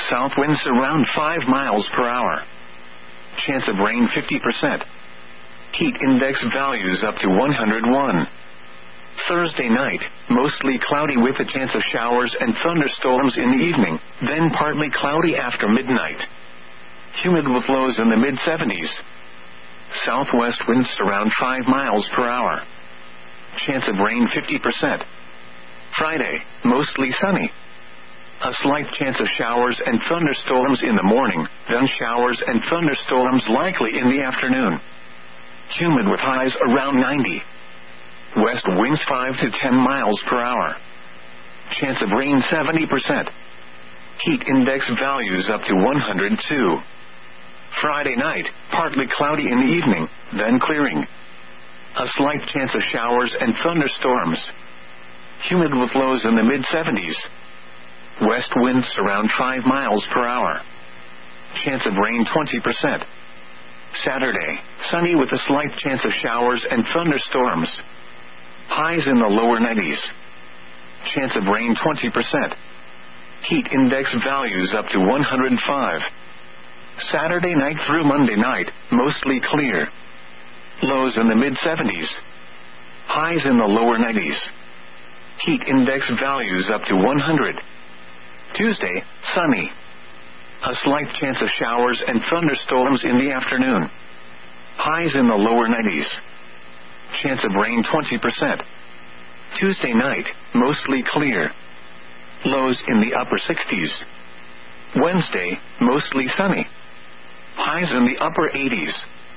South winds around 5 miles per hour. Chance of rain 50%. Heat index values up to 101. Thursday night, mostly cloudy with a chance of showers and thunderstorms in the evening, then partly cloudy after midnight. Humid with lows in the mid-70s. Southwest winds around 5 miles per hour. Chance of rain 50%. Friday, mostly sunny. A slight chance of showers and thunderstorms in the morning, then showers and thunderstorms likely in the afternoon. Humid with highs around 90. West winds 5 to 10 miles per hour. Chance of rain 70%. Heat index values up to 102. Friday night, partly cloudy in the evening, then clearing. A slight chance of showers and thunderstorms. Humid with lows in the mid-70s. West winds around 5 miles per hour. Chance of rain 20%. Saturday, sunny with a slight chance of showers and thunderstorms. Highs in the lower 90s. Chance of rain 20%. Heat index values up to 105. Saturday night through Monday night, mostly clear. Lows in the mid-70s. Highs in the lower 90s. Heat index values up to 100. Tuesday, sunny. A slight chance of showers and thunderstorms in the afternoon. Highs in the lower 90s. Chance of rain 20%. Tuesday night, mostly clear. Lows in the upper 60s. Wednesday, mostly sunny. Highs in the upper 80s.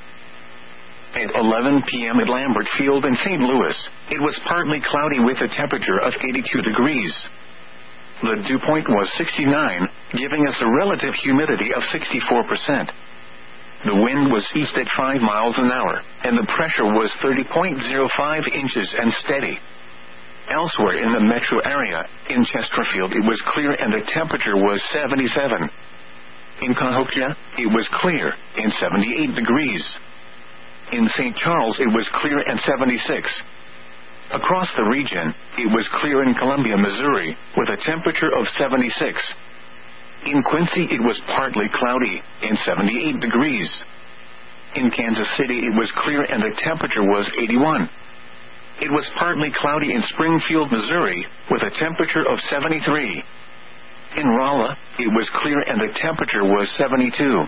At 11 p.m. at Lambert Field in St. Louis, it was partly cloudy with a temperature of 82 degrees. The dew point was 69, giving us a relative humidity of 64%. The wind was east at 5 miles an hour, and the pressure was 30.05 inches and steady. Elsewhere in the metro area, in Chesterfield it was clear and the temperature was 77. In Cahokia, it was clear, and 78 degrees. In St. Charles it was clear and 76. Across the region, it was clear in Columbia, Missouri, with a temperature of 76. In Quincy it was partly cloudy, and 78 degrees. In Kansas City it was clear and the temperature was 81. It was partly cloudy in Springfield, Missouri, with a temperature of 73. In Rolla, it was clear and the temperature was 72.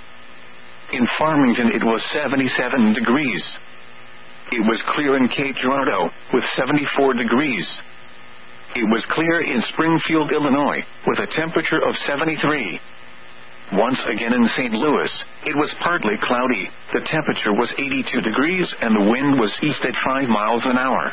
In Farmington it was 77 degrees. It was clear in Cape Girardeau, with 74 degrees. It was clear in Springfield, Illinois, with a temperature of 73. Once again in St. Louis, it was partly cloudy, the temperature was 82 degrees and the wind was east at 5 miles an hour.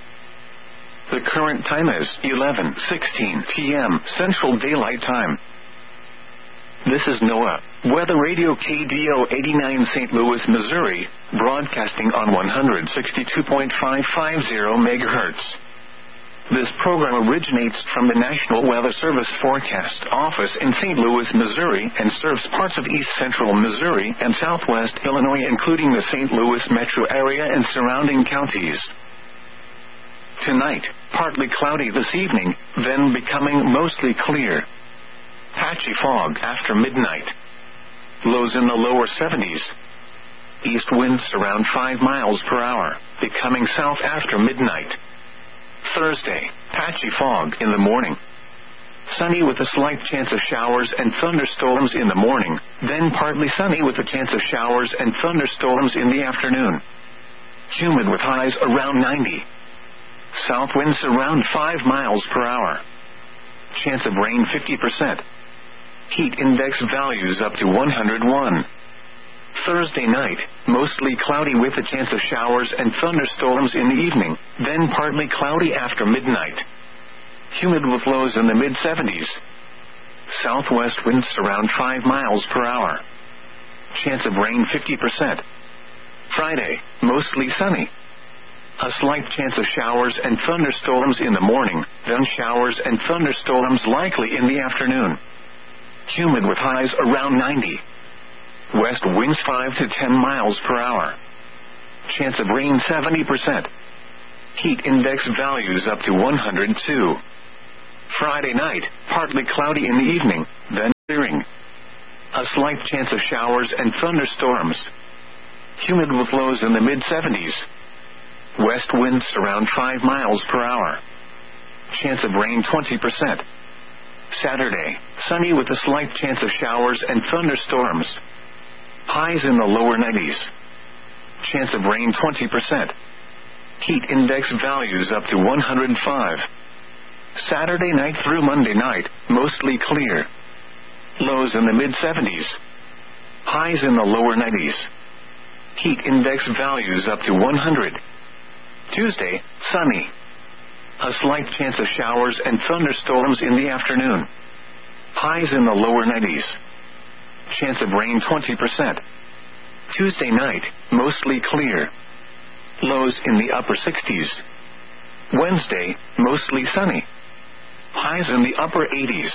The current time is 11:16 p.m. Central Daylight Time. This is NOAA, Weather Radio KDO 89 St. Louis, Missouri, broadcasting on 162.550 MHz. This program originates from the National Weather Service Forecast Office in St. Louis, Missouri, and serves parts of east central Missouri and southwest Illinois, including the St. Louis metro area and surrounding counties. Tonight, partly cloudy this evening, then becoming mostly clear. Patchy fog after midnight. Lows in the lower 70s. East winds around 5 miles per hour, becoming south after midnight. Thursday, patchy fog in the morning. Sunny with a slight chance of showers and thunderstorms in the morning, then partly sunny with a chance of showers and thunderstorms in the afternoon. Humid with highs around 90. South winds around 5 miles per hour. Chance of rain 50%. Heat index values up to 101. Thursday night, mostly cloudy with a chance of showers and thunderstorms in the evening, then partly cloudy after midnight. Humid with lows in the mid-70s. Southwest winds around 5 miles per hour. Chance of rain 50%. Friday, mostly sunny. A slight chance of showers and thunderstorms in the morning, then showers and thunderstorms likely in the afternoon. Humid with highs around 90. West winds 5 to 10 miles per hour. Chance of rain 70%. Heat index values up to 102. Friday night, partly cloudy in the evening, then clearing. slight chance of showers and thunderstorms. Humid with lows in the mid-70s. West winds around 5 miles per hour. Chance of rain 20%. Saturday, sunny with a slight chance of showers and thunderstorms. Highs in the lower 90s. Chance of rain 20%. Heat index values up to 105. Saturday night through Monday night, mostly clear. Lows in the mid-70s. Highs in the lower 90s. Heat index values up to 100. Tuesday, sunny. A slight chance of showers and thunderstorms in the afternoon. Highs in the lower 90s. Chance of rain 20%. Tuesday night, mostly clear. Lows in the upper 60s. Wednesday, mostly sunny. Highs in the upper 80s.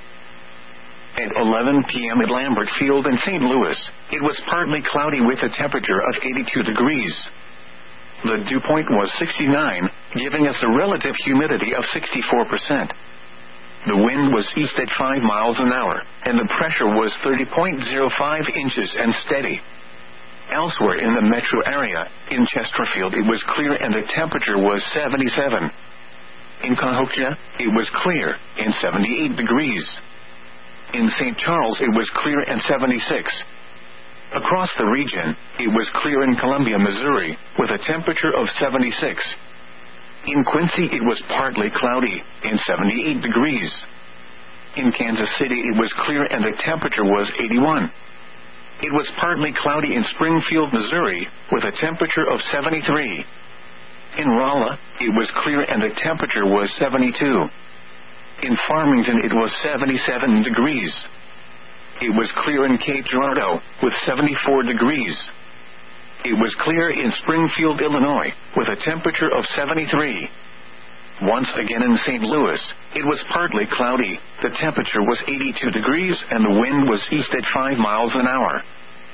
At 11 p.m. at Lambert Field in St. Louis, it was partly cloudy with a temperature of 82 degrees. The dew point was 69, giving us a relative humidity of 64%. The wind was east at 5 miles an hour, and the pressure was 30.05 inches and steady. Elsewhere in the metro area, in Chesterfield it was clear and the temperature was 77. In Cahokia, it was clear and 78 degrees. In St. Charles it was clear and 76. Across the region, it was clear in Columbia, Missouri, with a temperature of 76. In Quincy it was partly cloudy and 78 degrees. In Kansas City it was clear and the temperature was 81. It was partly cloudy in Springfield, Missouri, with a temperature of 73. In Rolla, it was clear and the temperature was 72. In Farmington it was 77 degrees. It was clear in Cape Girardeau, with 74 degrees. It was clear in Springfield, Illinois, with a temperature of 73. Once again in St. Louis, it was partly cloudy, the temperature was 82 degrees and the wind was east at 5 miles an hour.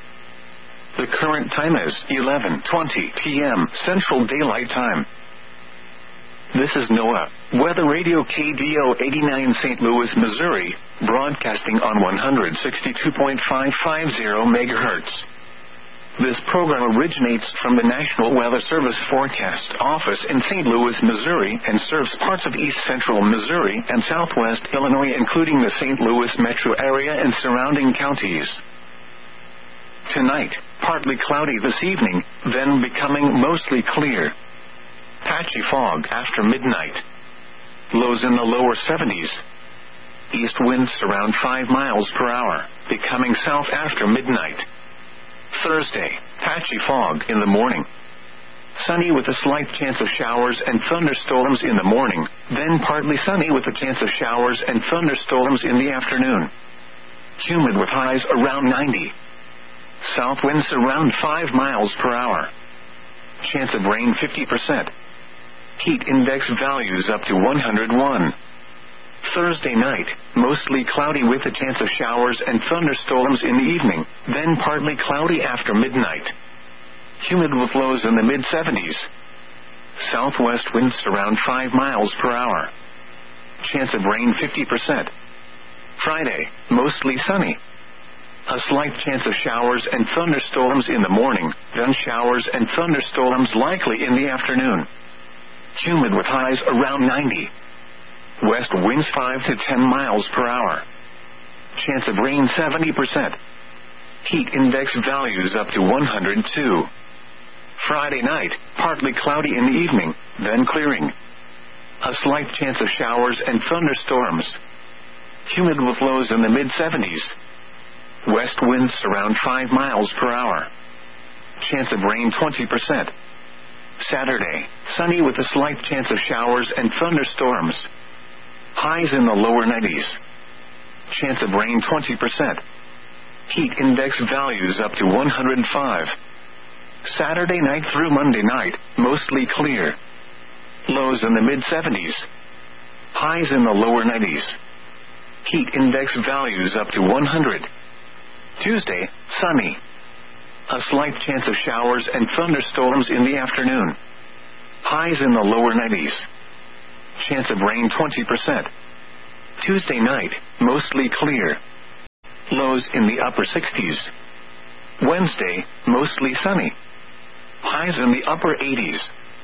The current time is 11:20 p.m. Central Daylight Time. This is NOAA, Weather Radio KDO 89 St. Louis, Missouri, broadcasting on 162.550 MHz. This program originates from the National Weather Service Forecast Office in St. Louis, Missouri, and serves parts of east central Missouri and southwest Illinois, including the St. Louis metro area and surrounding counties. Tonight, partly cloudy this evening, then becoming mostly clear. Patchy fog after midnight. Lows in the lower 70s. East winds around 5 miles per hour, becoming south after midnight. Thursday, patchy fog in the morning. Sunny with a slight chance of showers and thunderstorms in the morning, then partly sunny with a chance of showers and thunderstorms in the afternoon. Humid with highs around 90. South winds around 5 miles per hour. Chance of rain 50%. Heat index values up to 101. Thursday night, mostly cloudy with a chance of showers and thunderstorms in the evening, then partly cloudy after midnight. Humid with lows in the mid-70s. Southwest winds around 5 miles per hour. Chance of rain 50%. Friday, mostly sunny. A slight chance of showers and thunderstorms in the morning, then showers and thunderstorms likely in the afternoon. Humid with highs around 90. West winds 5 to 10 miles per hour. Chance of rain 70%. Heat index values up to 102. Friday night, partly cloudy in the evening, then clearing. A slight chance of showers and thunderstorms. Humid with lows in the mid-70s. West winds around 5 miles per hour. Chance of rain 20%. Saturday, sunny with a slight chance of showers and thunderstorms. Highs in the lower 90s. Chance of rain 20%. Heat index values up to 105. Saturday night through Monday night, mostly clear. Lows in the mid-70s. Highs in the lower 90s. Heat index values up to 100. Tuesday, sunny. A slight chance of showers and thunderstorms in the afternoon. Highs in the lower 90s. Chance of rain 20%. Tuesday night, mostly clear. Lows in the upper 60s. Wednesday, mostly sunny. Highs in the upper 80s.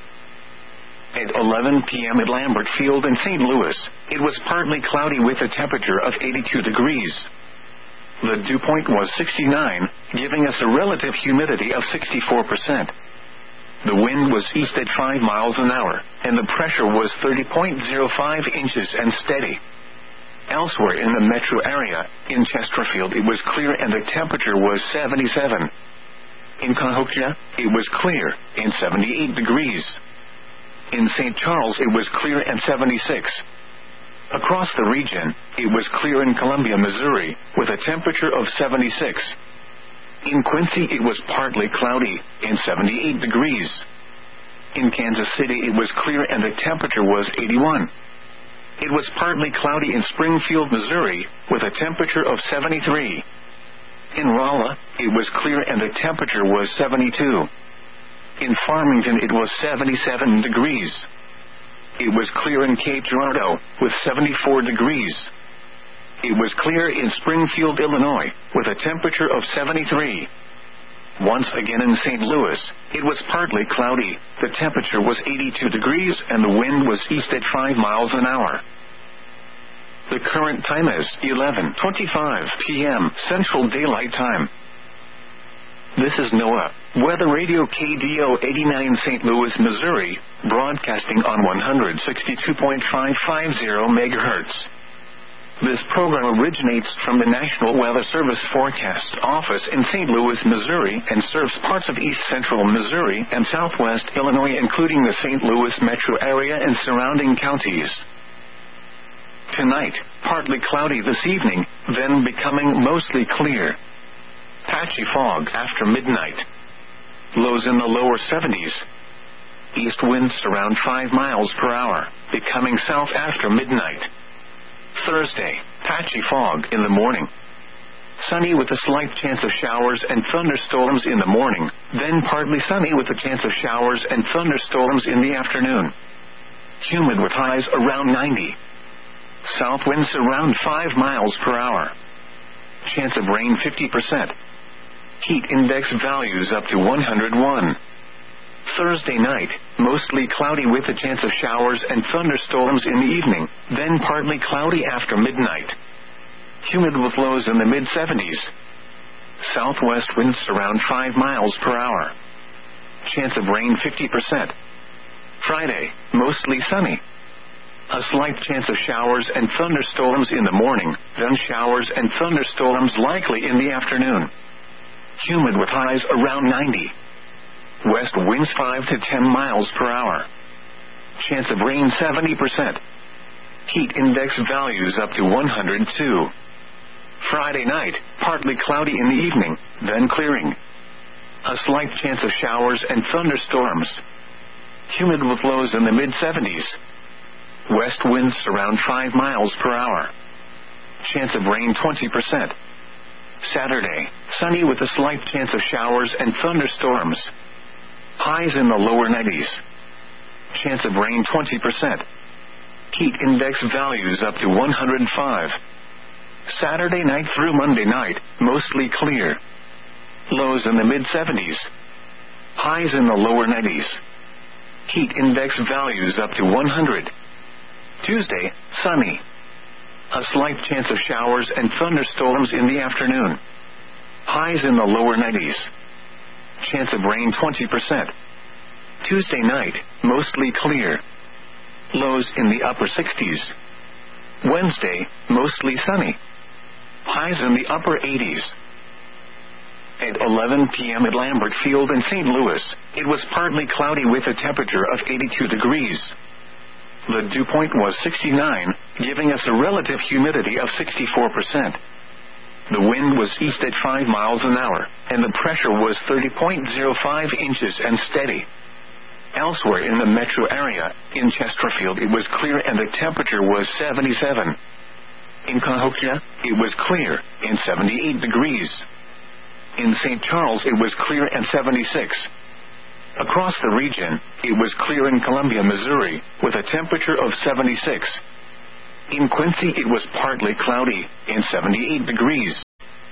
At 11 p.m. at Lambert Field in St. Louis, it was partly cloudy with a temperature of 82 degrees. The dew point was 69, giving us a relative humidity of 64%. The wind was east at 5 miles an hour, and the pressure was 30.05 inches and steady. Elsewhere in the metro area, in Chesterfield it was clear and the temperature was 77. In Cahokia, it was clear, and 78 degrees. In St. Charles it was clear and 76. Across the region, it was clear in Columbia, Missouri, with a temperature of 76. In Quincy it was partly cloudy, and 78 degrees. In Kansas City it was clear and the temperature was 81. It was partly cloudy in Springfield, Missouri, with a temperature of 73. In Rolla, it was clear and the temperature was 72. In Farmington it was 77 degrees. It was clear in Cape Girardeau, with 74 degrees. It was clear in Springfield, Illinois, with a temperature of 73. Once again in St. Louis, it was partly cloudy, the temperature was 82 degrees and the wind was east at 5 miles an hour. The current time is 11:25 p.m. Central Daylight Time. This is NOAA, Weather Radio KDO 89 St. Louis, Missouri, broadcasting on 162.550 MHz. This program originates from the National Weather Service Forecast Office in St. Louis, Missouri, and serves parts of east central Missouri and southwest Illinois, including the St. Louis metro area and surrounding counties. Tonight, partly cloudy this evening, then becoming mostly clear. Patchy fog after midnight. Lows in the lower 70s. East winds around 5 miles per hour, becoming south after midnight. Thursday, patchy fog in the morning. Sunny with a slight chance of showers and thunderstorms in the morning, then partly sunny with a chance of showers and thunderstorms in the afternoon. Humid with highs around 90. South winds around 5 miles per hour. Chance of rain 50%. Heat index values up to 101. Thursday night, mostly cloudy with a chance of showers and thunderstorms in the evening, then partly cloudy after midnight. Humid with lows in the mid-70s. Southwest winds around 5 miles per hour. Chance of rain 50%. Friday, mostly sunny. A slight chance of showers and thunderstorms in the morning, then showers and thunderstorms likely in the afternoon. Humid with highs around 90. West winds 5 to 10 miles per hour. Chance of rain 70%. Heat index values up to 102. Friday night, partly cloudy in the evening, then clearing. A slight chance of showers and thunderstorms. Humid with lows in the mid-70s. West winds around 5 miles per hour. Chance of rain 20%. Saturday, sunny with a slight chance of showers and thunderstorms. Highs in the lower 90s. Chance of rain 20%. Heat index values up to 105. Saturday night through Monday night, mostly clear. Lows in the mid-70s. Highs in the lower 90s. Heat index values up to 100. Tuesday, sunny. A slight chance of showers and thunderstorms in the afternoon. Highs in the lower 90s. Chance of rain 20%. Tuesday night, mostly clear. Lows in the upper 60s. Wednesday, mostly sunny. Highs in the upper 80s. At 11 p.m. at Lambert Field in St. Louis, it was partly cloudy with a temperature of 82 degrees. The dew point was 69, giving us a relative humidity of 64%. The wind was east at 5 miles an hour, and the pressure was 30.05 inches and steady. Elsewhere in the metro area, in Chesterfield it was clear and the temperature was 77. In Cahokia, it was clear, and 78 degrees. In St. Charles it was clear and 76. Across the region, it was clear in Columbia, Missouri, with a temperature of 76. In Quincy it was partly cloudy, and 78 degrees.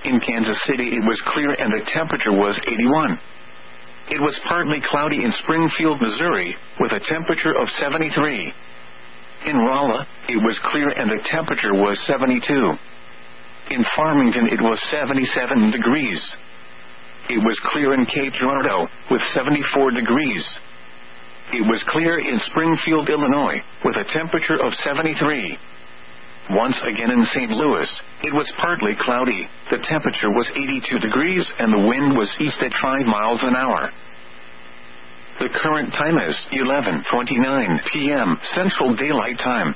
In Kansas City, it was clear and the temperature was 81. It was partly cloudy in Springfield, Missouri, with a temperature of 73. In Rolla, it was clear and the temperature was 72. In Farmington, it was 77 degrees. It was clear in Cape Girardeau, with 74 degrees. It was clear in Springfield, Illinois, with a temperature of 73. Once again in St. Louis, it was partly cloudy, the temperature was 82 degrees and the wind was east at 5 miles an hour. The current time is 11:29 p.m. Central Daylight Time.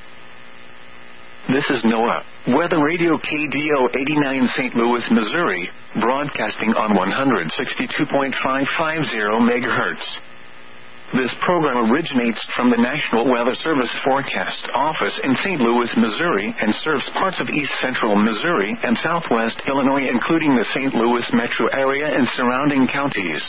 This is NOAA, Weather Radio KDO 89 St. Louis, Missouri, broadcasting on 162.550 MHz. This program originates from the National Weather Service Forecast Office in St. Louis, Missouri, and serves parts of east central Missouri and southwest Illinois, including the St. Louis metro area and surrounding counties.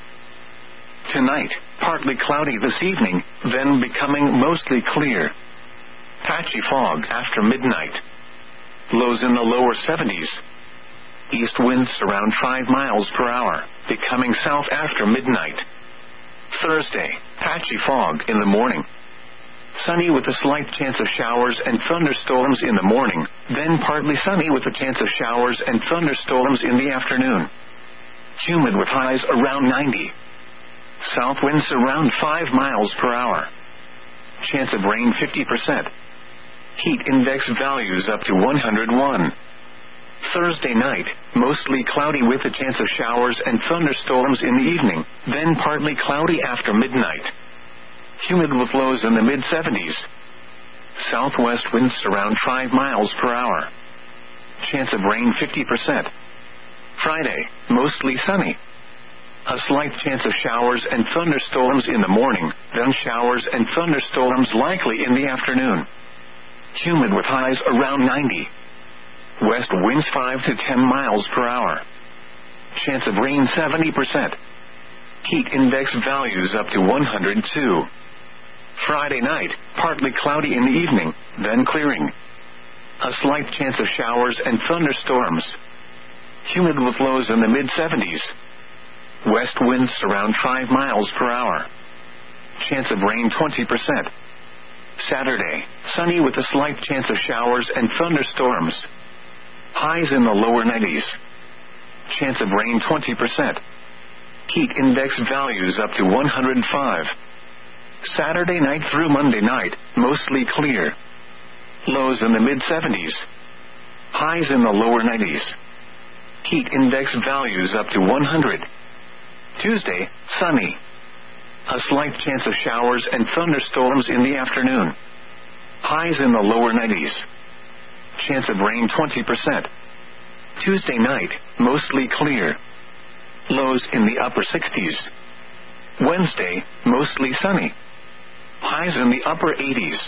Tonight, partly cloudy this evening, then becoming mostly clear. Patchy fog after midnight. Lows in the lower 70s. East winds around 5 miles per hour, becoming south after midnight. Thursday, patchy fog in the morning. Sunny with a slight chance of showers and thunderstorms in the morning, then partly sunny with a chance of showers and thunderstorms in the afternoon. Humid with highs around 90. South winds around 5 miles per hour. Chance of rain 50%. Heat index values up to 101. Thursday night, mostly cloudy with a chance of showers and thunderstorms in the evening, then partly cloudy after midnight. Humid with lows in the mid-70s. Southwest winds around 5 miles per hour. Chance of rain 50%. Friday, mostly sunny. A slight chance of showers and thunderstorms in the morning, then showers and thunderstorms likely in the afternoon. Humid with highs around 90. West winds 5 to 10 miles per hour. Chance of rain 70%. Heat index values up to 102. Friday night, partly cloudy in the evening, then clearing. A slight chance of showers and thunderstorms. Humid with lows in the mid-70s. West winds around 5 miles per hour. Chance of rain 20%. Saturday, sunny with a slight chance of showers and thunderstorms. Highs in the lower 90s. Chance of rain 20%. Heat index values up to 105. Saturday night through Monday night, mostly clear. Lows in the mid-70s. Highs in the lower 90s. Heat index values up to 100. Tuesday, sunny. A slight chance of showers and thunderstorms in the afternoon. Highs in the lower 90s. Chance of rain 20%. Tuesday night, mostly clear. Lows in the upper 60s. Wednesday, mostly sunny. Highs in the upper 80s.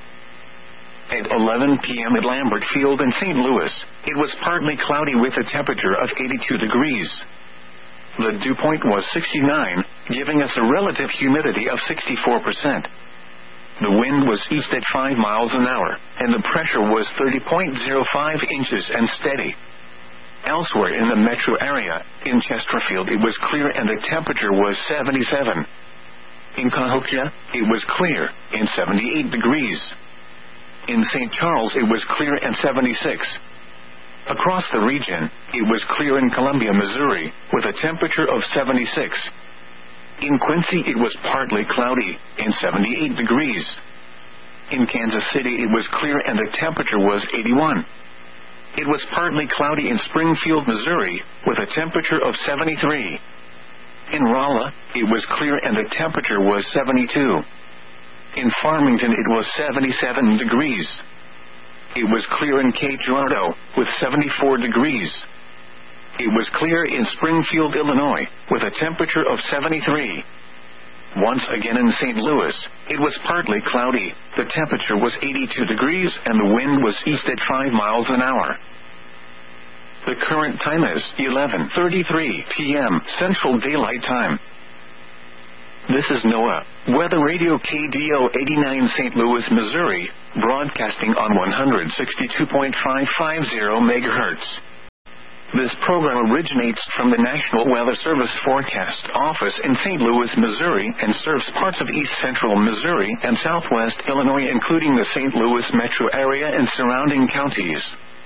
At 11 p.m. at Lambert Field in St. Louis, it was partly cloudy with a temperature of 82 degrees. The dew point was 69, giving us a relative humidity of 64%. The wind was east at 5 miles an hour, and the pressure was 30.05 inches and steady. Elsewhere in the metro area, in Chesterfield, it was clear and the temperature was 77. In Cahokia, it was clear, and 78 degrees. In St. Charles, it was clear and 76. Across the region, it was clear in Columbia, Missouri, with a temperature of 76. In Quincy, it was partly cloudy, and 78 degrees. In Kansas City, it was clear and the temperature was 81. It was partly cloudy in Springfield, Missouri, with a temperature of 73. In Rolla, it was clear and the temperature was 72. In Farmington, it was 77 degrees. It was clear in Cape Girardeau, with 74 degrees. It was clear in Springfield, Illinois, with a temperature of 73. Once again in St. Louis, it was partly cloudy, the temperature was 82 degrees and the wind was east at 5 miles an hour. The current time is 11:33 p.m. Central Daylight Time. This is NOAA, Weather Radio KDO 89 St. Louis, Missouri, broadcasting on 162.550 MHz. This program originates from the National Weather Service Forecast Office in St. Louis, Missouri, and serves parts of east central Missouri and southwest Illinois, including the St. Louis metro area and surrounding counties.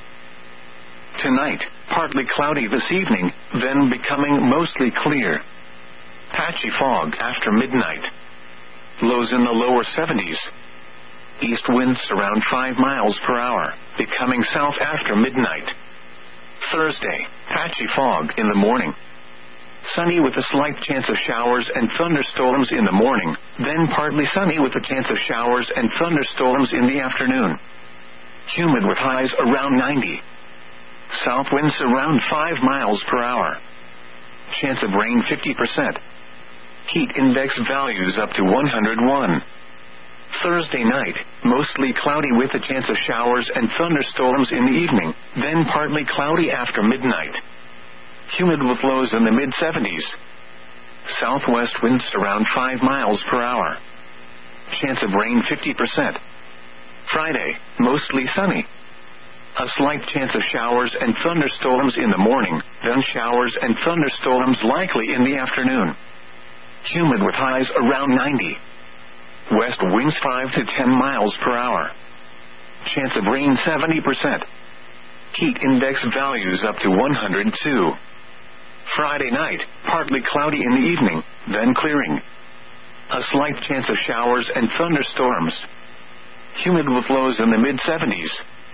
Tonight, partly cloudy this evening, then becoming mostly clear. Patchy fog after midnight. Lows in the lower 70s. East winds around 5 miles per hour, becoming south after midnight. Thursday, patchy fog in the morning. Sunny with a slight chance of showers and thunderstorms in the morning, then partly sunny with a chance of showers and thunderstorms in the afternoon. Humid with highs around 90. South winds around 5 miles per hour. Chance of rain 50%. Heat index values up to 101. Thursday night, mostly cloudy with a chance of showers and thunderstorms in the evening, then partly cloudy after midnight. Humid with lows in the mid-70s. Southwest winds around 5 miles per hour. Chance of rain 50%. Friday, mostly sunny. A slight chance of showers and thunderstorms in the morning, then showers and thunderstorms likely in the afternoon. Humid with highs around 90. West winds 5 to 10 miles per hour. Chance of rain 70%. Heat index values up to 102. Friday night, partly cloudy in the evening, then clearing. A slight chance of showers and thunderstorms. Humid with lows in the mid-70s.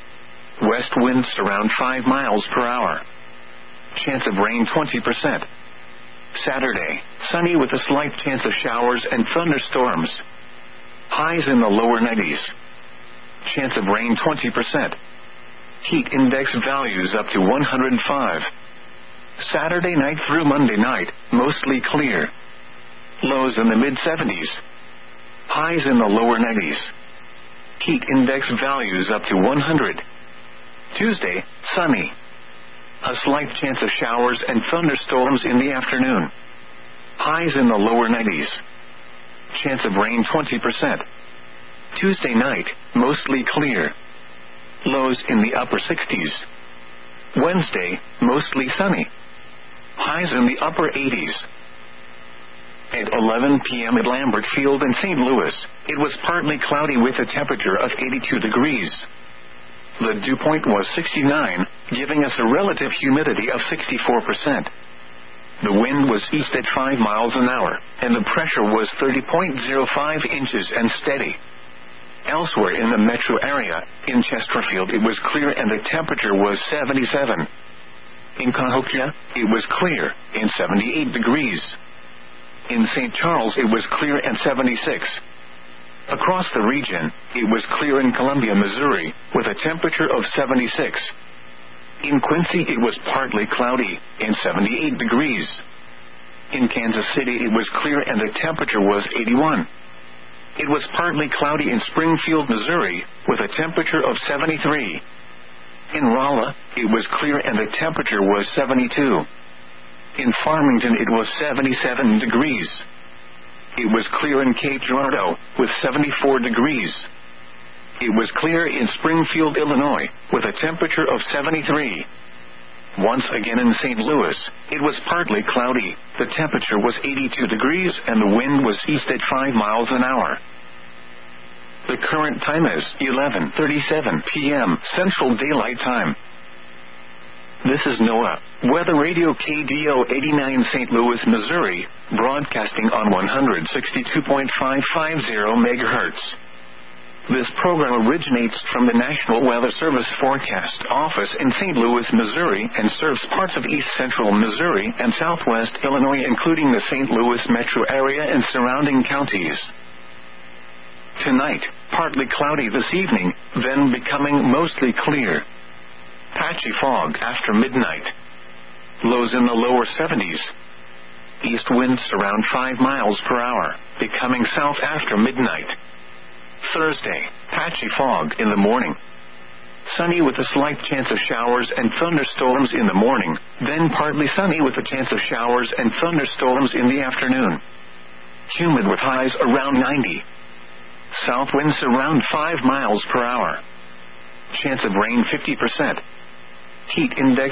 West winds around 5 miles per hour. Chance of rain 20%. Saturday, sunny with a slight chance of showers and thunderstorms. Highs in the lower 90s. Chance of rain 20%. Heat index values up to 105. Saturday night through Monday night, mostly clear. Lows in the mid-70s. Highs in the lower 90s. Heat index values up to 100. Tuesday, sunny. A slight chance of showers and thunderstorms in the afternoon. Highs in the lower 90s. Chance of rain 20%. Tuesday night, mostly clear. Lows in the upper 60s. Wednesday, mostly sunny. Highs in the upper 80s. At 11 p.m. at Lambert Field in St. Louis, it was partly cloudy with a temperature of 82 degrees. The dew point was 69, giving us a relative humidity of 64%. The wind was east at 5 miles an hour, and the pressure was 30.05 inches and steady. Elsewhere in the metro area, in Chesterfield it was clear and the temperature was 77. In Cahokia, it was clear, and 78 degrees. In St. Charles it was clear and 76. Across the region, it was clear in Columbia, Missouri, with a temperature of 76. In Quincy it was partly cloudy, and 78 degrees. In Kansas City it was clear and the temperature was 81. It was partly cloudy in Springfield, Missouri, with a temperature of 73. In Rolla, it was clear and the temperature was 72. In Farmington it was 77 degrees. It was clear in Cape Girardeau, with 74 degrees. It was clear in Springfield, Illinois, with a temperature of 73. Once again in St. Louis, it was partly cloudy, the temperature was 82 degrees and the wind was east at 5 miles an hour. The current time is 11:37 p.m. Central Daylight Time. This is NOAA, Weather Radio KDO 89 St. Louis, Missouri, broadcasting on 162.550 MHz. This program originates from the National Weather Service Forecast Office in St. Louis, Missouri, and serves parts of east central Missouri and southwest Illinois, including the St. Louis metro area and surrounding counties. Tonight, partly cloudy this evening, then becoming mostly clear. Patchy fog after midnight. Lows in the lower 70s. East winds around 5 miles per hour, becoming south after midnight. Thursday, patchy fog in the morning. Sunny with a slight chance of showers and thunderstorms in the morning, then partly sunny with a chance of showers and thunderstorms in the afternoon. Humid with highs around 90. South winds around 5 miles per hour. Chance of rain 50%. Heat index value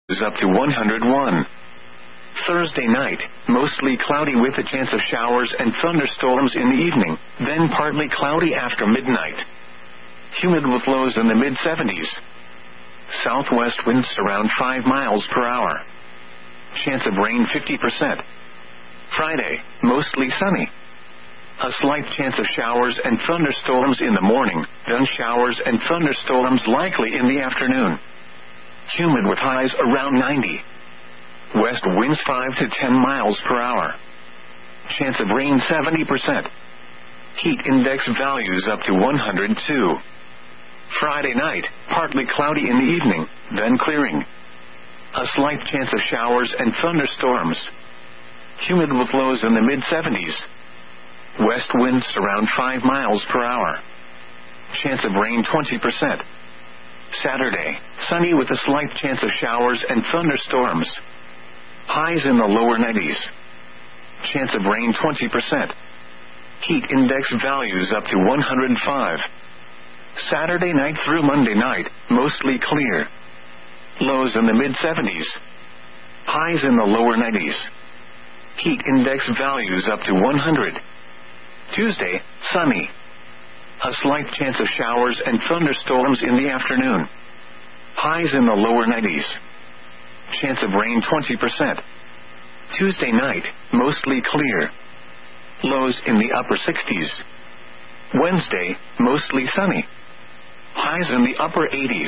is up to 101. Thursday night, mostly cloudy with a chance of showers and thunderstorms in the evening, then partly cloudy after midnight. Humid with lows in the mid-70s. Southwest winds around 5 miles per hour. Chance of rain 50%. Friday, mostly sunny. A slight chance of showers and thunderstorms in the morning, then showers and thunderstorms likely in the afternoon. Humid with highs around 90. West winds 5 to 10 miles per hour. Chance of rain 70%. Heat index values up to 102. Friday night, partly cloudy in the evening, then clearing. A slight chance of showers and thunderstorms. Humid with lows in the mid-70s. West winds around 5 miles per hour. Chance of rain 20%. Saturday, sunny with a slight chance of showers and thunderstorms. Highs in the lower 90s. Chance of rain 20%. Heat index values up to 105. Saturday night through Monday night, mostly clear. Lows in the mid-70s. Highs in the lower 90s. Heat index values up to 100. Tuesday, sunny. A slight chance of showers and thunderstorms in the afternoon. Highs in the lower 90s. Chance of rain 20%. Tuesday night, mostly clear. Lows in the upper 60s. Wednesday, mostly sunny. Highs in the upper 80s.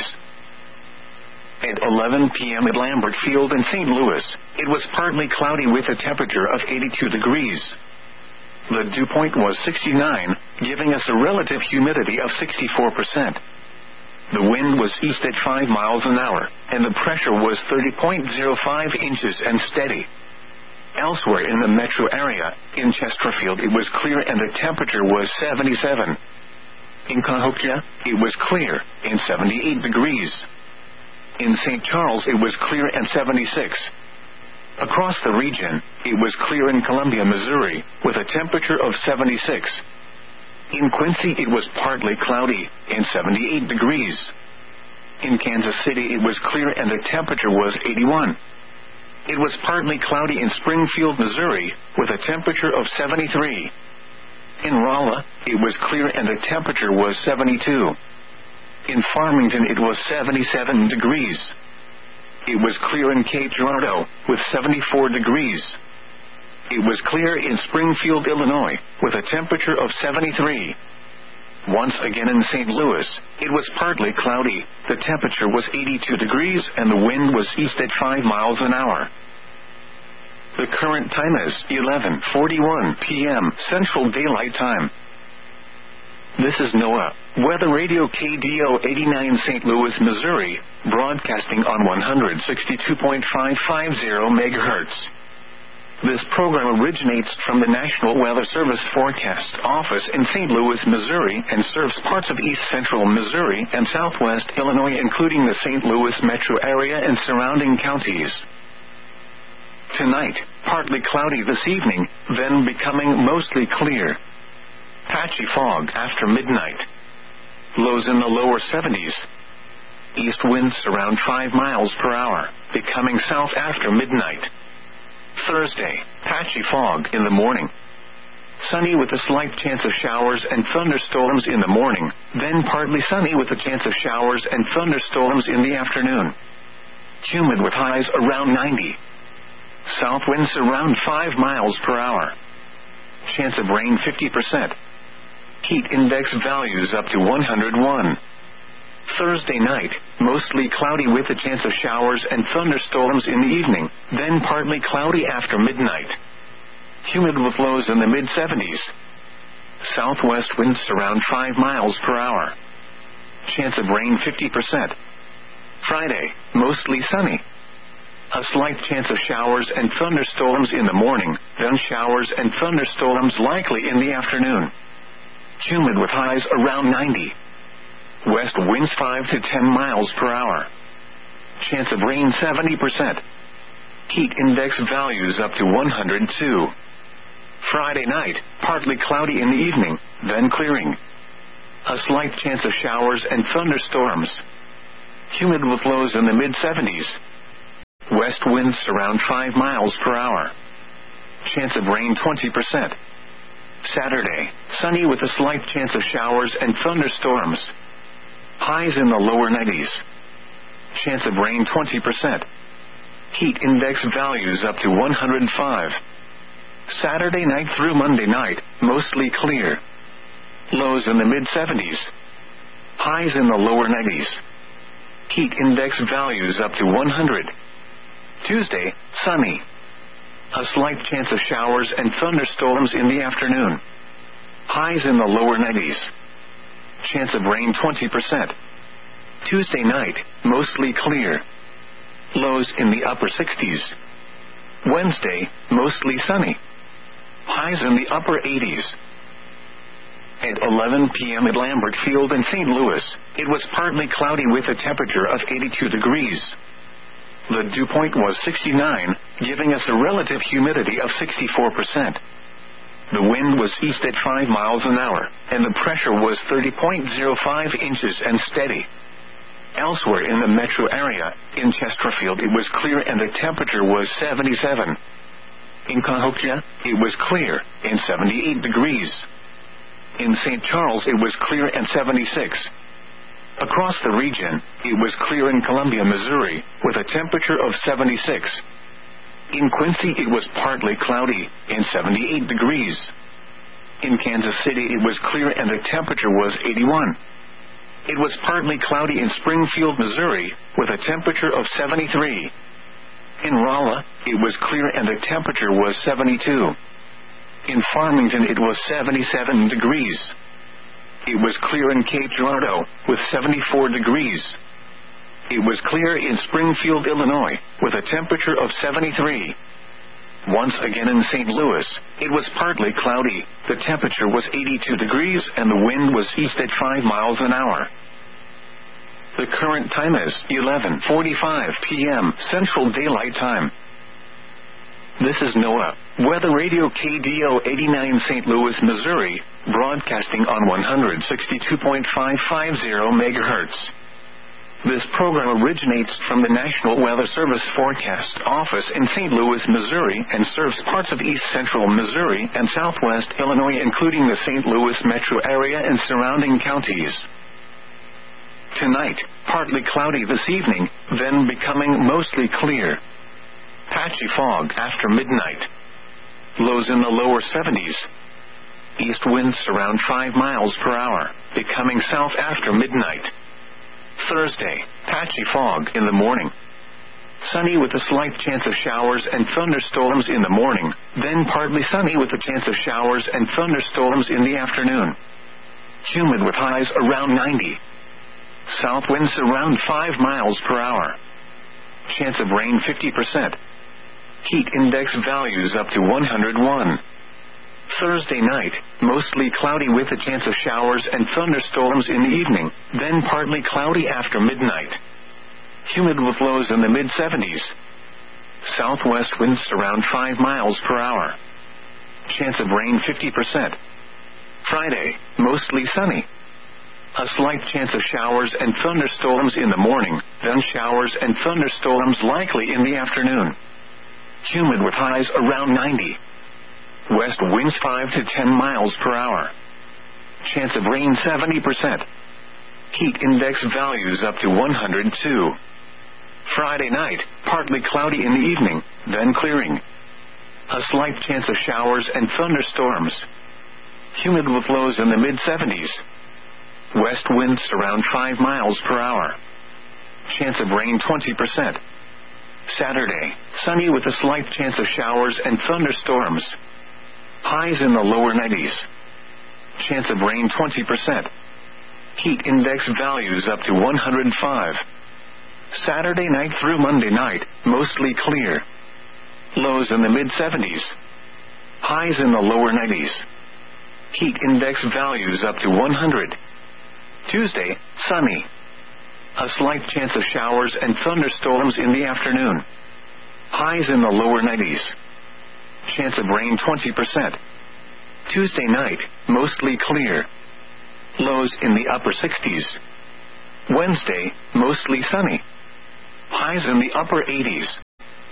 At 11 p.m. at Lambert Field in St. Louis, it was partly cloudy with a temperature of 82 degrees. The dew point was 69, giving us a relative humidity of 64%. The wind was east at 5 miles an hour, and the pressure was 30.05 inches and steady. Elsewhere in the metro area, in Chesterfield it was clear and the temperature was 77. In Cahokia, it was clear, and 78 degrees. In St. Charles it was clear and 76. Across the region, it was clear in Columbia, Missouri, with a temperature of 76. In Quincy it was partly cloudy, and 78 degrees. In Kansas City it was clear and the temperature was 81. It was partly cloudy in Springfield, Missouri, with a temperature of 73. In Rolla, it was clear and the temperature was 72. In Farmington it was 77 degrees. It was clear in Cape Girardeau, with 74 degrees. It was clear in Springfield, Illinois, with a temperature of 73. Once again in St. Louis, it was partly cloudy, the temperature was 82 degrees and the wind was east at 5 miles an hour. The current time is 11:41 p.m. Central Daylight Time. This is NOAA, Weather Radio KDO 89 St. Louis, Missouri, broadcasting on 162.550 MHz. This program originates from the National Weather Service Forecast Office in St. Louis, Missouri, and serves parts of east central Missouri and southwest Illinois, including the St. Louis metro area and surrounding counties. Tonight, partly cloudy this evening, then becoming mostly clear. Patchy fog after midnight. Lows in the lower 70s. East winds around 5 miles per hour, becoming south after midnight. Thursday, patchy fog in the morning. Sunny with a slight chance of showers and thunderstorms in the morning, then partly sunny with a chance of showers and thunderstorms in the afternoon. Humid with highs around 90. South winds around 5 miles per hour. Chance of rain 50%. Heat index values up to 101. Thursday night, mostly cloudy with a chance of showers and thunderstorms in the evening, then partly cloudy after midnight. Humid with lows in the mid-70s. Southwest winds around 5 miles per hour. Chance of rain 50%. Friday, mostly sunny. A slight chance of showers and thunderstorms in the morning, then showers and thunderstorms likely in the afternoon. Humid with highs around 90. West winds 5 to 10 miles per hour. Chance of rain 70%. Heat index values up to 102. Friday night, partly cloudy in the evening, then clearing. A slight chance of showers and thunderstorms. Humid with lows in the mid-70s. West winds around 5 miles per hour. Chance of rain 20%. Saturday, sunny with a slight chance of showers and thunderstorms. Highs in the lower 90s. Chance of rain 20%. Heat index values up to 105. Saturday night through Monday night, mostly clear. Lows in the mid-70s. Highs in the lower 90s. Heat index values up to 100. Tuesday, sunny. A slight chance of showers and thunderstorms in the afternoon. Highs in the lower 90s. Chance of rain 20%. Tuesday night, mostly clear. Lows in the upper 60s. Wednesday, mostly sunny. Highs in the upper 80s. At 11 p.m. at Lambert Field in St. Louis, it was partly cloudy with a temperature of 82 degrees. The dew point was 69, giving us a relative humidity of 64%. The wind was east at 5 miles an hour, and the pressure was 30.05 inches and steady. Elsewhere in the metro area, in Chesterfield it was clear and the temperature was 77. In Cahokia, it was clear and 78 degrees. In St. Charles it was clear and 76. Across the region, it was clear in Columbia, Missouri, with a temperature of 76. In Quincy it was partly cloudy and 78 degrees. In Kansas City it was clear and the temperature was 81. It was partly cloudy in Springfield, Missouri, with a temperature of 73. In Rolla, it was clear and the temperature was 72. In Farmington it was 77 degrees. It was clear in Cape Girardeau, with 74 degrees. It was clear in Springfield, Illinois, with a temperature of 73. Once again in St. Louis, it was partly cloudy, the temperature was 82 degrees and the wind was east at 5 miles an hour. The current time is 11:45 p.m. Central Daylight Time. This is NOAA, Weather Radio KDO 89 St. Louis, Missouri, broadcasting on 162.550 MHz. This program originates from the National Weather Service Forecast Office in St. Louis, Missouri, and serves parts of east central Missouri and southwest Illinois, including the St. Louis metro area and surrounding counties. Tonight, partly cloudy this evening, then becoming mostly clear. Patchy fog after midnight. Lows in the lower 70s. East winds around 5 miles per hour, becoming south after midnight. Thursday, patchy fog in the morning. Sunny with a slight chance of showers and thunderstorms in the morning, then partly sunny with a chance of showers and thunderstorms in the afternoon. Humid with highs around 90. South winds around 5 miles per hour. Chance of rain 50%. Heat index values up to 101. Thursday night, mostly cloudy with a chance of showers and thunderstorms in the evening, then partly cloudy after midnight. Humid with lows in the mid-70s. Southwest winds around 5 miles per hour. Chance of rain 50%. Friday, mostly sunny. A slight chance of showers and thunderstorms in the morning, then showers and thunderstorms likely in the afternoon. Humid with highs around 90. West winds 5 to 10 miles per hour. Chance of rain 70%. Heat index values up to 102. Friday night, partly cloudy in the evening, then clearing. A slight chance of showers and thunderstorms. Humid with lows in the mid-70s. West winds around 5 miles per hour. Chance of rain 20%. Saturday, sunny with a slight chance of showers and thunderstorms. Highs in the lower 90s. Chance of rain 20%. Heat index values up to 105. Saturday night through Monday night, mostly clear. Lows in the mid-70s. Highs in the lower 90s. Heat index values up to 100. Tuesday, sunny. A slight chance of showers and thunderstorms in the afternoon. Highs in the lower 90s. Chance of rain 20%. Tuesday night, mostly clear. Lows in the upper 60s. Wednesday, mostly sunny. Highs in the upper 80s.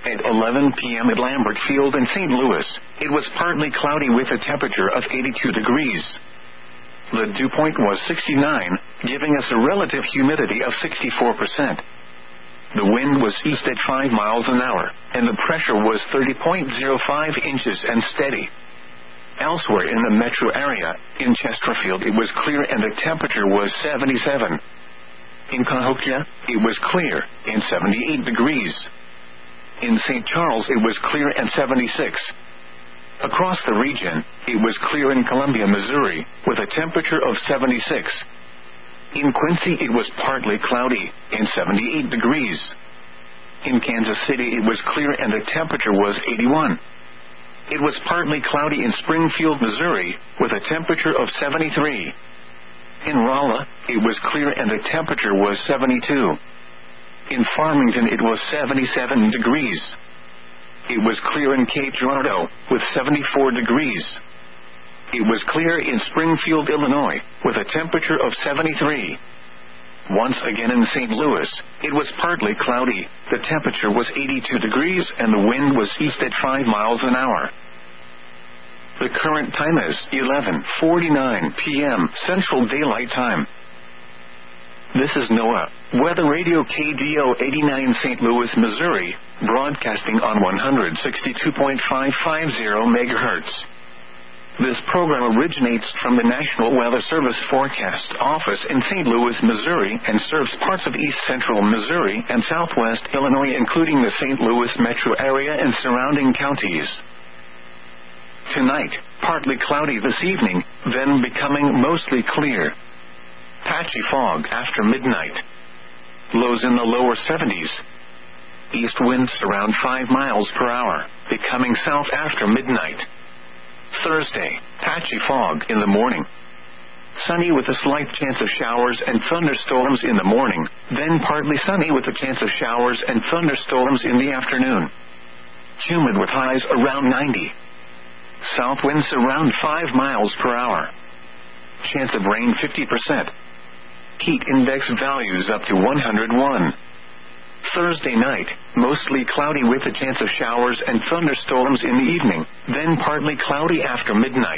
At 11 p.m. at Lambert Field in St. Louis, it was partly cloudy with a temperature of 82 degrees. The dew point was 69, giving us a relative humidity of 64%. The wind was east at 5 miles an hour, and the pressure was 30.05 inches and steady. Elsewhere in the metro area, in Chesterfield it was clear and the temperature was 77. In Cahokia, it was clear, and 78 degrees. In St. Charles it was clear and 76. Across the region, it was clear in Columbia, Missouri, with a temperature of 76. In Quincy it was partly cloudy, and 78 degrees. In Kansas City it was clear and the temperature was 81. It was partly cloudy in Springfield, Missouri, with a temperature of 73. In Rolla, it was clear and the temperature was 72. In Farmington it was 77 degrees. It was clear in Cape Girardeau, with 74 degrees. It was clear in Springfield, Illinois, with a temperature of 73. Once again in St. Louis, it was partly cloudy, the temperature was 82 degrees and the wind was east at 5 miles an hour. The current time is 11:49 p.m. Central Daylight Time. This is NOAA Weather Radio KDO 89 St. Louis, Missouri, broadcasting on 162.550 MHz. This program originates from the National Weather Service Forecast Office in St. Louis, Missouri, and serves parts of east central Missouri and southwest Illinois, including the St. Louis metro area and surrounding counties. Tonight, partly cloudy this evening, then becoming mostly clear. Patchy fog after midnight. Lows in the lower 70s. East winds around 5 miles per hour, becoming south after midnight. Thursday, patchy fog in the morning. Sunny with a slight chance of showers and thunderstorms in the morning, then partly sunny with a chance of showers and thunderstorms in the afternoon. Humid with highs around 90. South winds around 5 miles per hour. Chance of rain 50%. Heat index values up to 101. Thursday night, mostly cloudy with a chance of showers and thunderstorms in the evening, then partly cloudy after midnight.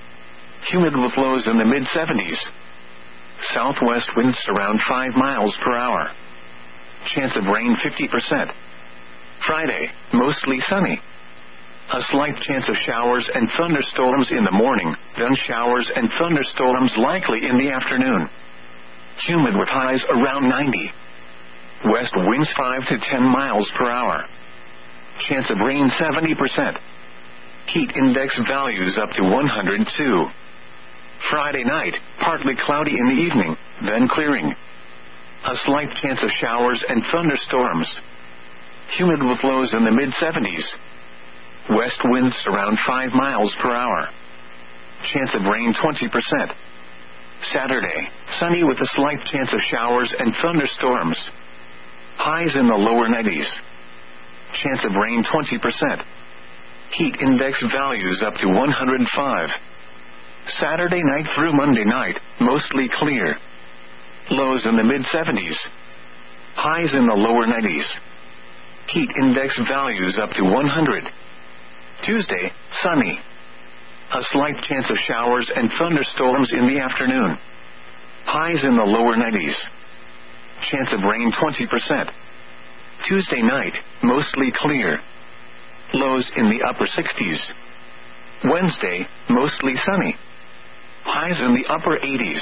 Humid with lows in the mid-70s. Southwest winds around 5 miles per hour. Chance of rain 50%. Friday, mostly sunny. A slight chance of showers and thunderstorms in the morning, then showers and thunderstorms likely in the afternoon. Humid with highs around 90. West winds 5 to 10 miles per hour. Chance of rain 70%. Heat index values up to 102. Friday night, partly cloudy in the evening, then clearing. A slight chance of showers and thunderstorms. Humid with lows in the mid-70s. West winds around 5 miles per hour. Chance of rain 20%. Saturday, sunny with a slight chance of showers and thunderstorms. Highs in the lower 90s. Chance of rain 20%. Heat index values up to 105. Saturday night through Monday night, mostly clear. Lows in the mid-70s. Highs in the lower 90s. Heat index values up to 100. Tuesday, sunny. A slight chance of showers and thunderstorms in the afternoon. Highs in the lower 90s. Chance of rain 20%. Tuesday night, mostly clear. Lows in the upper 60s. Wednesday, mostly sunny. Highs in the upper 80s.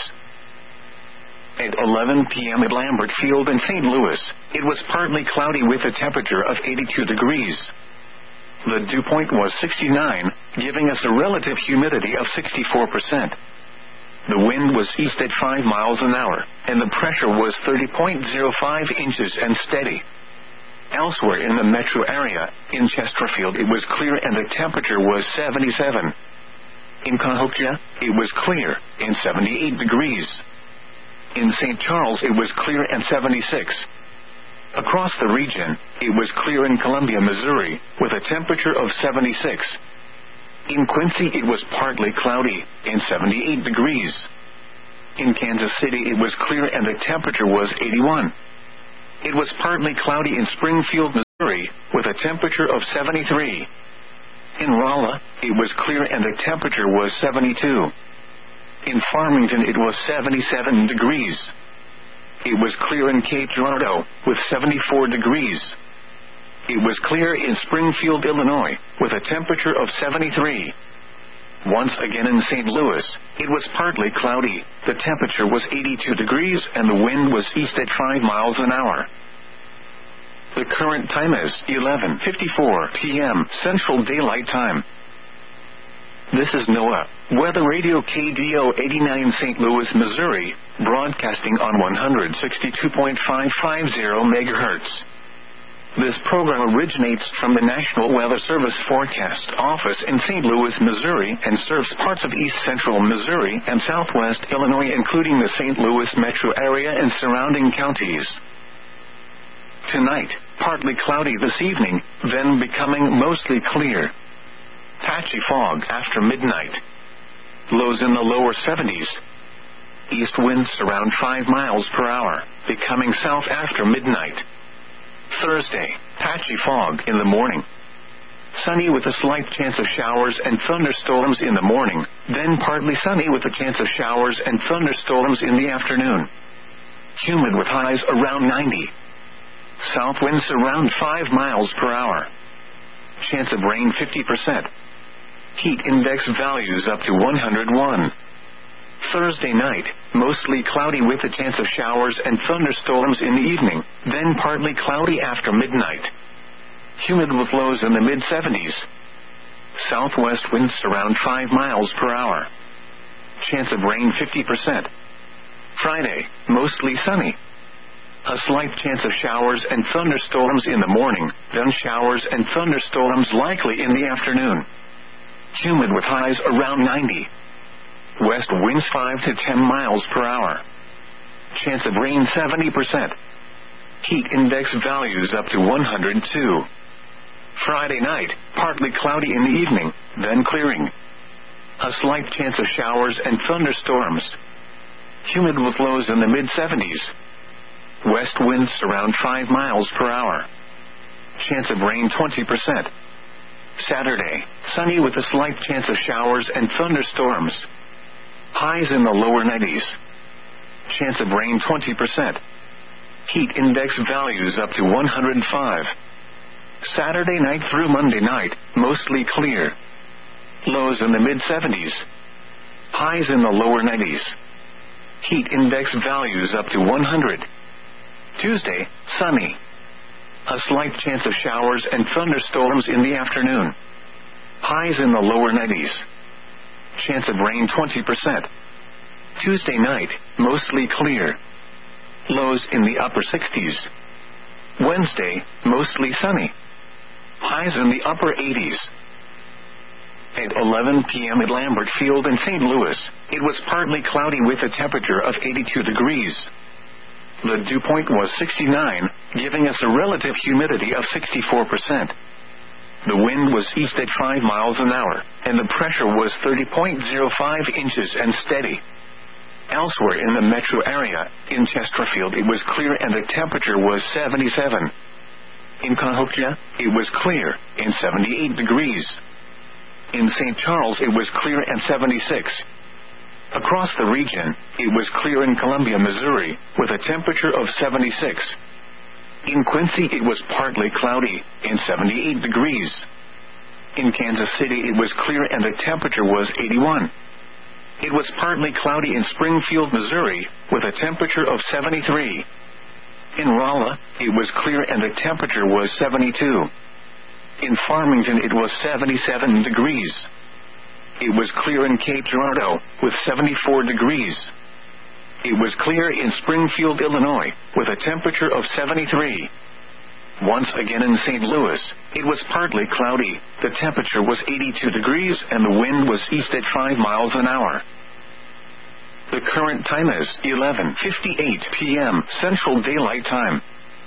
At 11 p.m. at Lambert Field in St. Louis, it was partly cloudy with a temperature of 82 degrees. The dew point was 69, giving us a relative humidity of 64%. The wind was east at 5 miles an hour, and the pressure was 30.05 inches and steady. Elsewhere in the metro area, in Chesterfield it was clear and the temperature was 77. In Cahokia, it was clear, and 78 degrees. In St. Charles it was clear and 76. Across the region, it was clear in Columbia, Missouri, with a temperature of 76. In Quincy it was partly cloudy, and 78 degrees. In Kansas City it was clear and the temperature was 81. It was partly cloudy in Springfield, Missouri, with with a temperature of 73. In Rolla, it was clear and the temperature was 72. In Farmington, it was 77 degrees. It was clear in Cape Girardeau, with 74 degrees. It was clear in Springfield, Illinois, with a temperature of 73. Once again in St. Louis, it was partly cloudy, the temperature was 82 degrees and the wind was east at 5 miles an hour. The current time is 11:54 p.m. Central Daylight Time. This is NOAA, Weather Radio KDO 89 St. Louis, Missouri, broadcasting on 162.550 MHz. This program originates from the National Weather Service Forecast Office in St. Louis, Missouri, and serves parts of east central Missouri and southwest Illinois, including the St. Louis metro area and surrounding counties. Tonight, partly cloudy this evening, then becoming mostly clear. Patchy fog after midnight. Lows in the lower 70s. East winds around 5 miles per hour, becoming south after midnight. Thursday, patchy fog in the morning. Sunny with a slight chance of showers and thunderstorms in the morning, then partly sunny with a chance of showers and thunderstorms in the afternoon. Humid with highs around 90. South winds around 5 miles per hour. Chance of rain 50%. Heat index values up to 101. Thursday night, mostly cloudy with a chance of showers and thunderstorms in the evening, then partly cloudy after midnight. Humid with lows in the mid-70s. Southwest winds around 5 miles per hour. Chance of rain 50%. Friday, mostly sunny. A slight chance of showers and thunderstorms in the morning, then showers and thunderstorms likely in the afternoon. Humid with highs around 90. West winds 5 to 10 miles per hour. Chance of rain 70%. Heat index values up to 102. Friday night, partly cloudy in the evening, then clearing. A slight chance of showers and thunderstorms. Humid with lows in the mid-70s. West winds around 5 miles per hour. Chance of rain 20%. Saturday, sunny with a slight chance of showers and thunderstorms. Highs in the lower 90s. Chance of rain 20%. Heat index values up to 105. Saturday night through Monday night, mostly clear. Lows in the mid-70s. Highs in the lower 90s. Heat index values up to 100. Tuesday, sunny. A slight chance of showers and thunderstorms in the afternoon. Highs in the lower 90s. Chance of rain 20%. Tuesday night, mostly clear. Lows in the upper 60s. Wednesday, mostly sunny. Highs in the upper 80s. At 11 p.m. at Lambert Field in St. Louis, it was partly cloudy with a temperature of 82 degrees. The dew point was 69, giving us a relative humidity of 64%. The wind was east at 5 miles an hour, and the pressure was 30.05 inches and steady. Elsewhere in the metro area, in Chesterfield it was clear and the temperature was 77. In Cahokia, it was clear, and 78 degrees. In St. Charles it was clear and 76. Across the region, it was clear in Columbia, Missouri, with a temperature of 76. In Quincy it was partly cloudy, and 78 degrees. In Kansas City it was clear and the temperature was 81. It was partly cloudy in Springfield, Missouri, with a temperature of 73. In Rolla, it was clear and the temperature was 72. In Farmington it was 77 degrees. It was clear in Cape Girardeau, with 74 degrees. It was clear in Springfield, Illinois, with a temperature of 73. Once again in St. Louis, it was partly cloudy, the temperature was 82 degrees and the wind was east at 5 miles an hour. The current time is 11:58 p.m. Central Daylight Time.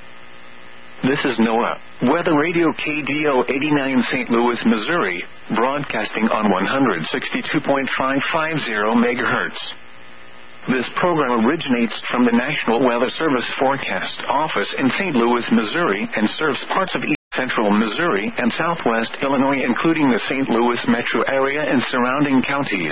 This is NOAA, Weather Radio KDO 89 St. Louis, Missouri, broadcasting on 162.550 MHz. This program originates from the National Weather Service Forecast Office in St. Louis, Missouri, and serves parts of central Missouri and southwest Illinois, including the St. Louis metro area and surrounding counties.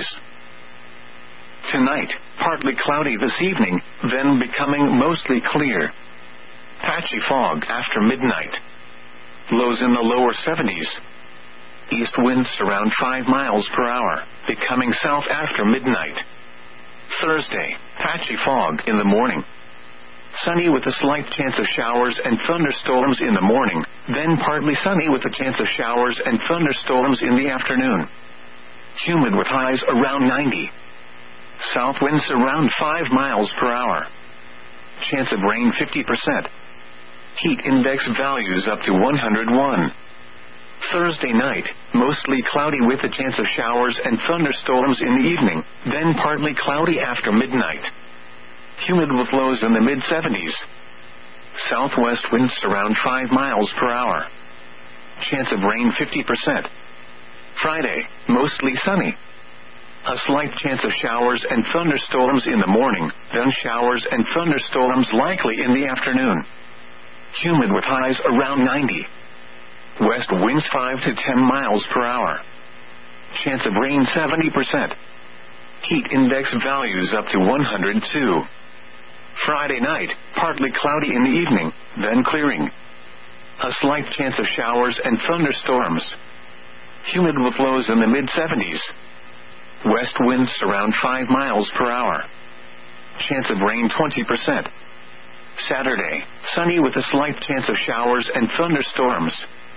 Tonight, partly cloudy this evening, then becoming mostly clear. Patchy fog after midnight. Lows in the lower 70s. East winds around 5 miles per hour, becoming south after midnight. Thursday, patchy fog in the morning. Sunny with a slight chance of showers and thunderstorms in the morning, then partly sunny with a chance of showers and thunderstorms in the afternoon. Humid with highs around 90. South winds around 5 miles per hour. Chance of rain 50%. Heat index values up to 101. Thursday night, mostly cloudy with a chance of showers and thunderstorms in the evening, then partly cloudy after midnight. Humid with lows in the mid-70s. Southwest winds around 5 miles per hour. Chance of rain 50%. Friday, mostly sunny. A slight chance of showers and thunderstorms in the morning, then showers and thunderstorms likely in the afternoon. Humid with highs around 90. West winds 5 to 10 miles per hour. Chance of rain 70%. Heat index values up to 102. Friday night, partly cloudy in the evening, then clearing. A slight chance of showers and thunderstorms. Humid with lows in the mid-70s. West winds around 5 miles per hour. Chance of rain 20%. Saturday, sunny with a slight chance of showers and thunderstorms.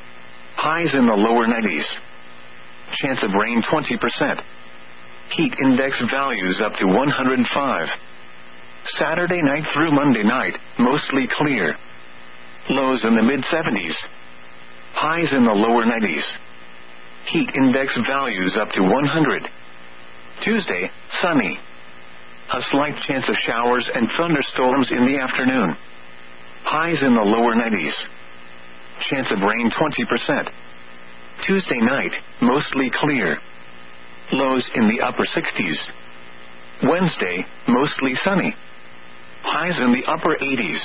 Highs in the lower 90s. Chance of rain 20%. Heat index values up to 105. Saturday night through Monday night, mostly clear. Lows in the mid-70s. Highs in the lower 90s. Heat index values up to 100. Tuesday, sunny. A slight chance of showers and thunderstorms in the afternoon. Highs in the lower 90s. Chance of rain 20%. Tuesday night, mostly clear. Lows in the upper 60s. Wednesday, mostly sunny. Highs in the upper 80s.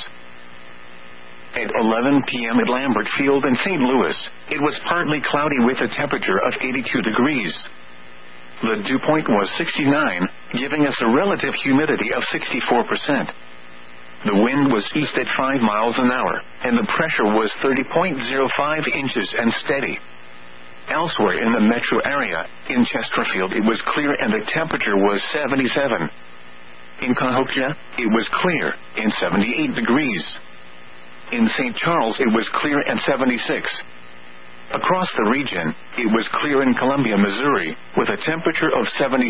At 11 p.m. at Lambert Field in St. Louis, it was partly cloudy with a temperature of 82 degrees. The dew point was 69, giving us a relative humidity of 64%. The wind was east at 5 miles an hour, and the pressure was 30.05 inches and steady. Elsewhere in the metro area, in Chesterfield it was clear and the temperature was 77. In Cahokia, it was clear, and 78 degrees. In St. Charles it was clear and 76. Across the region, it was clear in Columbia, Missouri, with a temperature of 76.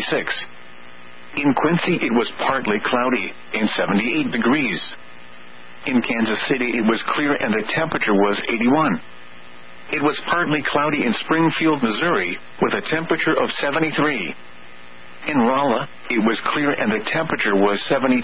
In Quincy it was partly cloudy, and 78 degrees. In Kansas City it was clear and the temperature was 81. It was partly cloudy in Springfield, Missouri, with a temperature of 73. In Rolla, it was clear and the temperature was 72.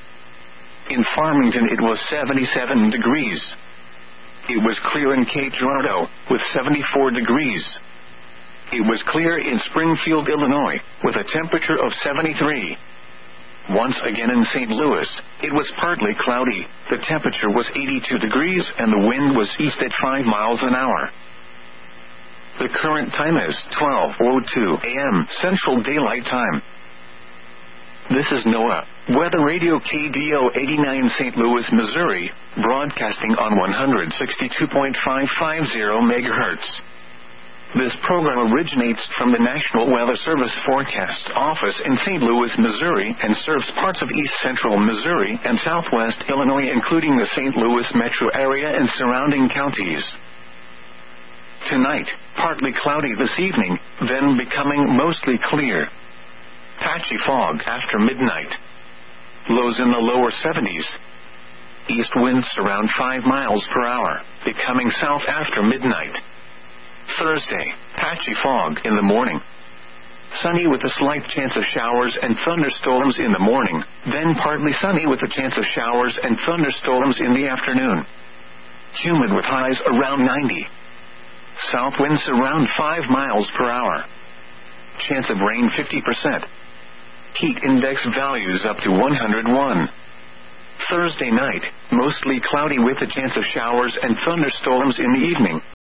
In Farmington it was 77 degrees. It was clear in Cape Girardeau, with 74 degrees. It was clear in Springfield, Illinois, with a temperature of 73. Once again in St. Louis, it was partly cloudy, the temperature was 82 degrees and the wind was east at 5 miles an hour. The current time is 12:02 a.m. Central Daylight Time. This is NOAA, Weather Radio KDO 89 St. Louis, Missouri, broadcasting on 162.550 MHz. This program originates from the National Weather Service Forecast Office in St. Louis, Missouri, and serves parts of east central Missouri and southwest Illinois, including the St. Louis metro area and surrounding counties. Tonight, partly cloudy this evening, then becoming mostly clear. Patchy fog after midnight. Lows in the lower 70s. East winds around 5 miles per hour, becoming south after midnight. Thursday, patchy fog in the morning. Sunny with a slight chance of showers and thunderstorms in the morning, then partly sunny with a chance of showers and thunderstorms in the afternoon. Humid with highs around 90. South winds around 5 miles per hour. Chance of rain 50%. Heat index values up to 101. Thursday night, mostly cloudy with a chance of showers and thunderstorms in the evening.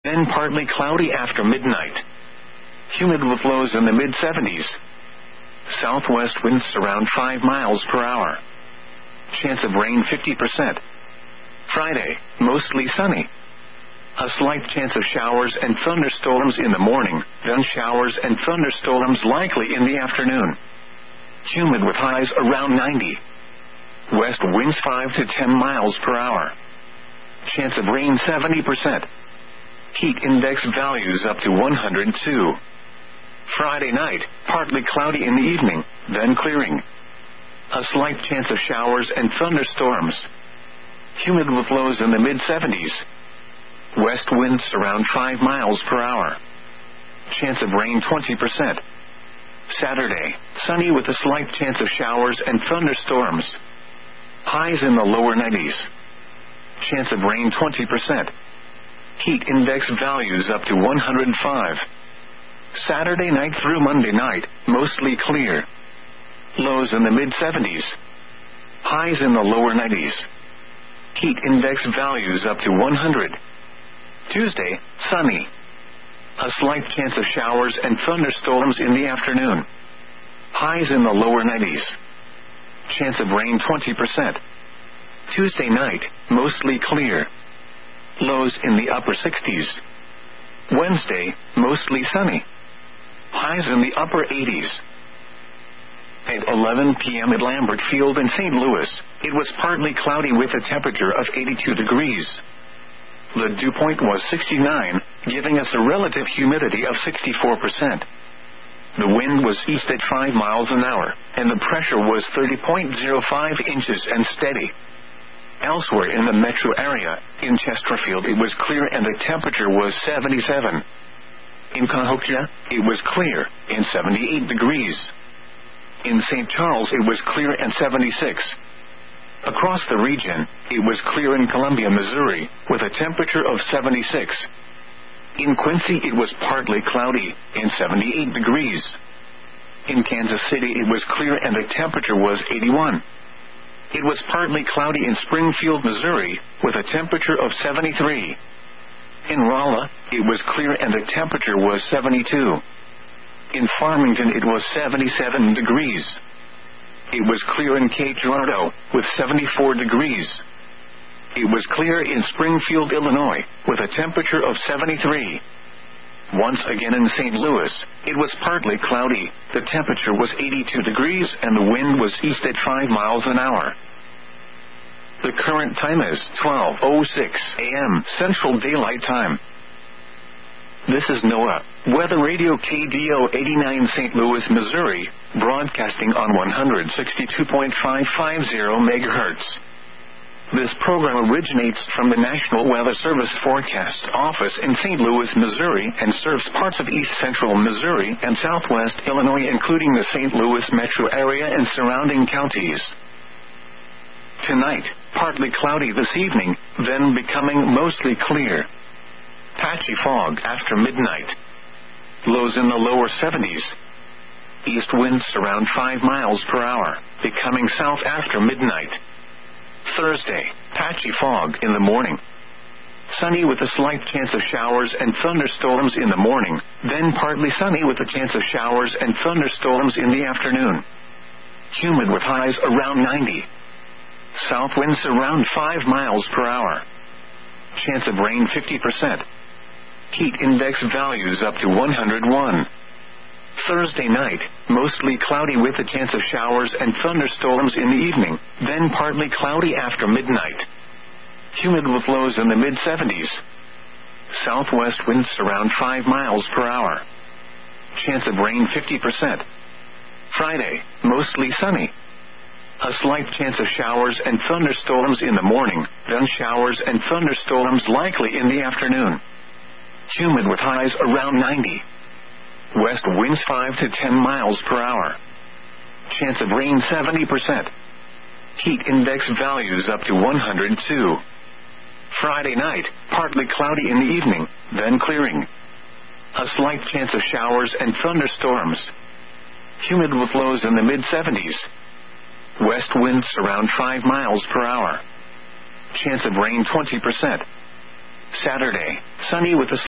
then partly cloudy after midnight. Humid with lows in the mid-70s. Southwest winds around 5 miles per hour. Chance of rain 50%. Friday, mostly sunny. A slight chance of showers and thunderstorms in the morning, then showers and thunderstorms likely in the afternoon. Humid with highs around 90. West winds 5 to 10 miles per hour. Chance of rain 70%. Heat index values up to 102. Friday night, partly cloudy in the evening, then clearing. A slight chance of showers and thunderstorms. Humid with lows in the mid-70s. West winds around 5 miles per hour. Chance of rain 20%. Saturday, sunny with a slight chance of showers and thunderstorms. Highs in the lower 90s. Chance of rain 20%. Heat index values up to 105. Saturday night through Monday night, mostly clear. Lows in the mid-70s. Highs in the lower 90s. Heat index values up to 100. Tuesday, sunny. A slight chance of showers and thunderstorms in the afternoon. Highs in the lower 90s. Chance of rain 20%. Tuesday night, mostly clear. Lows in the upper 60s. Wednesday, mostly sunny. Highs in the upper 80s. At 11 p.m. at Lambert Field in St. Louis, it was partly cloudy with a temperature of 82 degrees. The dew point was 69, giving us a relative humidity of 64%. The wind was east at 5 miles an hour, and the pressure was 30.05 inches and steady. Elsewhere in the metro area, in Chesterfield it was clear and the temperature was 77. In Cahokia, it was clear, and 78 degrees. In St. Charles it was clear and 76. Across the region, it was clear in Columbia, Missouri, with a temperature of 76. In Quincy it was partly cloudy, and 78 degrees. In Kansas City it was clear and the temperature was 81. It was partly cloudy in Springfield, Missouri, with a temperature of 73. In Rolla, it was clear and the temperature was 72. In Farmington it was 77 degrees. It was clear in Cape Girardeau, with 74 degrees. It was clear in Springfield, Illinois, with a temperature of 73. Once again in St. Louis, it was partly cloudy, the temperature was 82 degrees and the wind was east at 5 miles an hour. The current time is 12:06 a.m. Central Daylight Time. This is NOAA, Weather Radio KDO 89 St. Louis, Missouri, broadcasting on 162.550 MHz. This program originates from the National Weather Service Forecast Office in St. Louis, Missouri, and serves parts of east central Missouri and southwest Illinois, including the St. Louis metro area and surrounding counties. Tonight, partly cloudy this evening, then becoming mostly clear. Patchy fog after midnight. Lows in the lower 70s. East winds around 5 miles per hour, becoming south after midnight. Thursday, patchy fog in the morning. Sunny with a slight chance of showers and thunderstorms in the morning, then partly sunny with a chance of showers and thunderstorms in the afternoon. Humid with highs around 90. South winds around 5 miles per hour. Chance of rain 50%. Heat index values up to 101. Thursday night, mostly cloudy with a chance of showers and thunderstorms in the evening, then partly cloudy after midnight. Humid with lows in the mid-70s. Southwest winds around 5 miles per hour. Chance of rain 50%. Friday, mostly sunny. A slight chance of showers and thunderstorms in the morning, then showers and thunderstorms likely in the afternoon. Humid with highs around 90. West winds 5 to 10 miles per hour. Chance of rain 70%. Heat index values up to 102. Friday night, partly cloudy in the evening, then clearing. A slight chance of showers and thunderstorms. Humid with lows in the mid-70s. West winds around 5 miles per hour. Chance of rain 20%. Saturday, sunny with a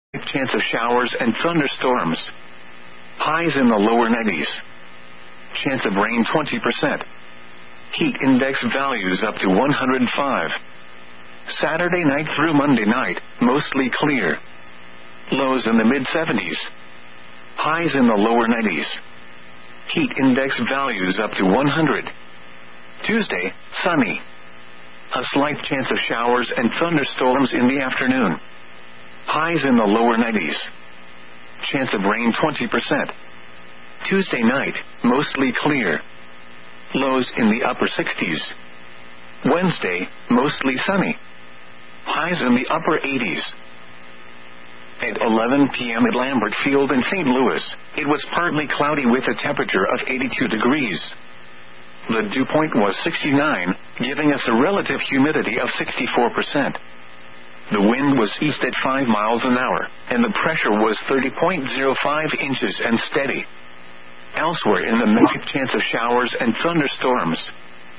Chance of showers and thunderstorms. Highs in the lower 90s. Chance of rain 20%. Heat index values up to 105. Saturday night through Monday night, mostly clear. Lows in the mid-70s. Highs in the lower 90s. Heat index values up to 100. Tuesday, sunny. A slight chance of showers and thunderstorms in the afternoon. Highs in the lower 90s. Chance of rain 20%. Tuesday night, mostly clear. Lows in the upper 60s. Wednesday, mostly sunny. Highs in the upper 80s. At 11 p.m. at Lambert Field in St. Louis, it was partly cloudy with a temperature of 82 degrees. The dew point was 69, giving us a relative humidity of 64%. The wind was east at 5 miles an hour, and the pressure was 30.05 inches and steady. Elsewhere in the night, chance of showers and thunderstorms.